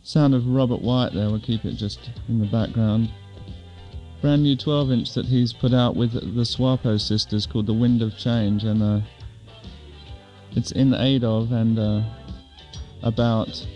Sound of Robert Wyatt there, we'll keep it just in the background. Brand new 12-inch that he's put out with the Swapo sisters called The Wind of Change, and it's in aid of and about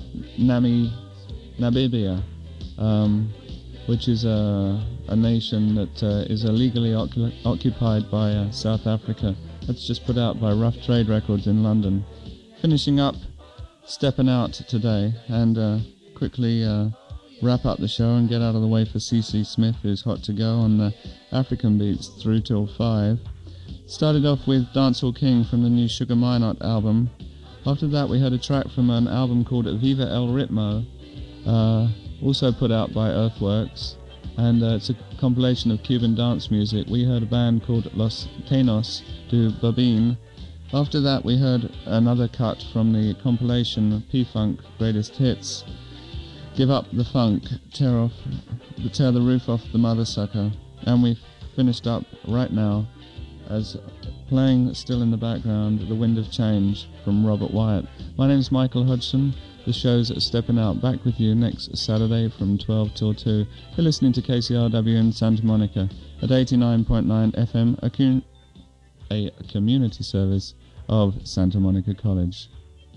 Namibia, which is a nation that is illegally occupied by South Africa. That's just put out by Rough Trade Records in London. Finishing up Stepping Out today, and quickly wrap up the show and get out of the way for CC Smith, who's hot to go on the African beats through till 5. Started off with Dancehall King from the new Sugar Minott album. After that we heard a track from an album called Viva El Ritmo, also put out by Earthworks, and it's a compilation of Cuban dance music. We heard a band called Los Tenos de Babin. After that we heard another cut from the compilation P-Funk Greatest Hits, Give Up the Funk, Tear the Roof Off the Mother Sucker, and we finished up right now as playing still in the background The Wind of Change from Robert Wyatt. My name's Michael Hodgson. The show's Stepping Out, back with you next Saturday from 12 till 2. You're listening to KCRW in Santa Monica at 89.9 FM, a community service of Santa Monica College.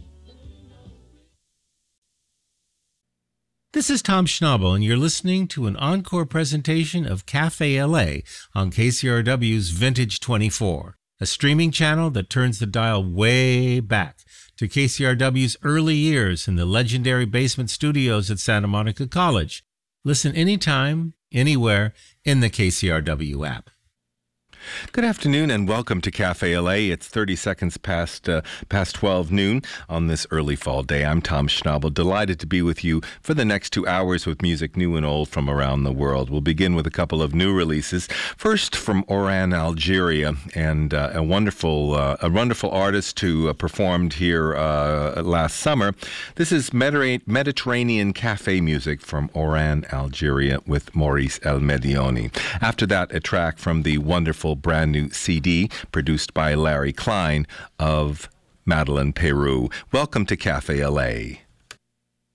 This is Tom Schnabel, and you're listening to an encore presentation of Cafe LA on KCRW's Vintage 24, a streaming channel that turns the dial way back to KCRW's early years in the legendary basement studios at Santa Monica College. Listen anytime, anywhere in the KCRW app. Good afternoon and welcome to Cafe LA. It's 30 seconds past 12 noon on this early fall day. I'm Tom Schnabel, delighted to be with you for the next 2 hours with music new and old from around the world. We'll begin with a couple of new releases. First from Oran, Algeria, and a wonderful artist who performed here last summer. This is Mediterranean cafe music from Oran, Algeria with Maurice El Medioni. After that, a track from the wonderful brand new CD produced by Larry Klein of Madeleine, Peru. Welcome to Cafe LA.